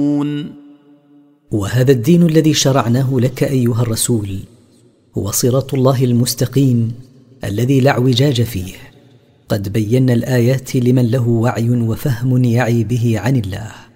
وهذا الدين الذي شرعناه لك أيها الرسول هو صراط الله المستقيم الذي لا اعوجاج فيه. قد بينا الآيات لمن له وعي وفهم يعي به عن الله.